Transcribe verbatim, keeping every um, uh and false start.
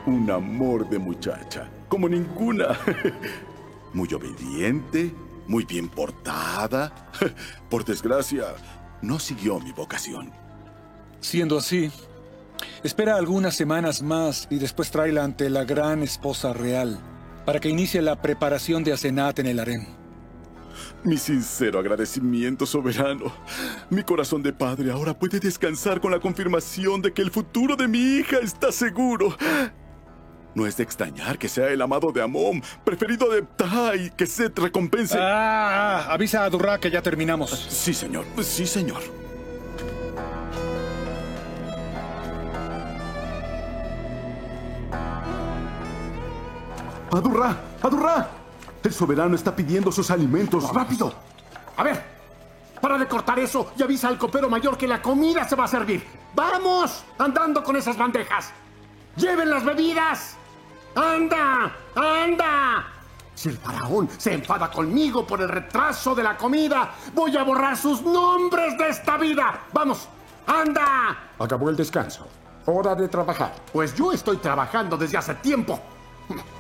Un amor de muchacha, como ninguna. Muy obediente, muy bien portada. Por desgracia, no siguió mi vocación. Siendo así, espera algunas semanas más y después tráela ante la gran esposa real para que inicie la preparación de Asenat en el harén. Mi sincero agradecimiento, soberano. Mi corazón de padre ahora puede descansar con la confirmación de que el futuro de mi hija está seguro. No es de extrañar que sea el amado de Amón, preferido de Ptah, y que Set recompense... Ah, ah, avisa a Durra que ya terminamos. Sí, señor. Sí, señor. ¡Adurra! ¡Adurra! El soberano está pidiendo sus alimentos. ¡Rápido! A ver, para de cortar eso y avisa al copero mayor que la comida se va a servir. ¡Vamos! Andando con esas bandejas. ¡Lleven las bebidas! ¡Anda! ¡Anda! Si el faraón se enfada conmigo por el retraso de la comida, voy a borrar sus nombres de esta vida. ¡Vamos! ¡Anda! Acabó el descanso. Hora de trabajar. Pues yo estoy trabajando desde hace tiempo.